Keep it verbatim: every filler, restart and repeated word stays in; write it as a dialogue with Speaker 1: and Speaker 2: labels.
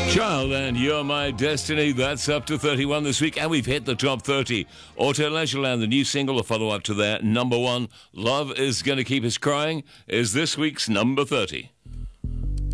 Speaker 1: Child and You're My Destiny, that's up to thirty-one this week, and we've hit the top thirty. Auto Leisureland, the new single, a follow-up to their number one, Love Is Gonna Keep Us Crying, is this week's number thirty.